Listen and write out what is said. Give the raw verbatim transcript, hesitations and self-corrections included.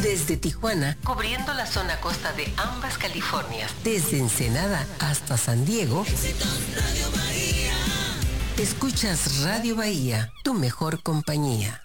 Desde Tijuana, cubriendo la zona costa de ambas Californias. Desde Ensenada hasta San Diego. Radio Bahía. Escuchas Radio Bahía, tu mejor compañía.